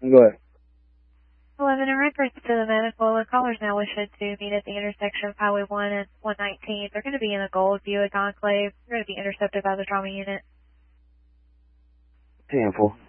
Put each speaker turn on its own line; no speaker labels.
Go ahead.
11, in reference to the medical, the caller's now wishing to meet at the intersection of Highway 1 and 119. They're going to be in the Gold Buick Enclave. They're going to be intercepted by the trauma unit.
10-4.